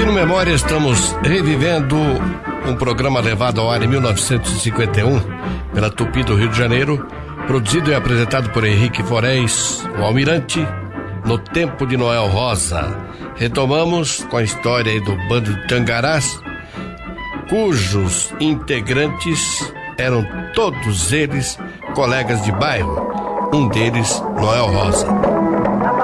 Hoje no Memória estamos revivendo um programa levado ao ar em 1951 pela Tupi do Rio de Janeiro, produzido e apresentado por Henrique Forés, o Almirante, no tempo de Noel Rosa. Retomamos com a história aí do bando de Tangarás, cujos integrantes eram todos eles colegas de bairro, um deles Noel Rosa.